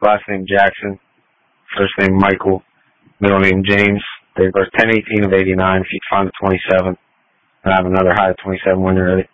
last name Jackson, first name Michael, middle name James. Date of birth 10/18 of '89. If you can find the 27, I have another high of 27 when you're ready.